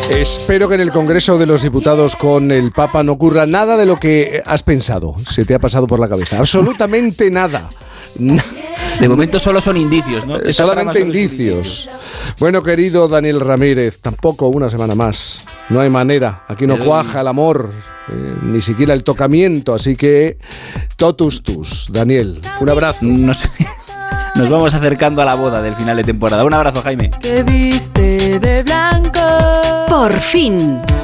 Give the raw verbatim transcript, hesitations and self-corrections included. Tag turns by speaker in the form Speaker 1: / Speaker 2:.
Speaker 1: Espero que en el Congreso de los Diputados con el Papa no ocurra nada de lo que has pensado, se te ha pasado por la cabeza. Absolutamente nada.
Speaker 2: De momento solo son indicios, ¿no?
Speaker 1: Esta Solamente indicios. indicios. Bueno, querido Daniel Ramírez, tampoco una semana más. No hay manera. Aquí no Pero... cuaja el amor, eh, ni siquiera el tocamiento. Así que, totus tus, Daniel. Un abrazo.
Speaker 2: No sé. Nos vamos acercando a la boda del final de temporada. Un abrazo, Jaime.
Speaker 3: Que viste de blanco.
Speaker 4: Por fin.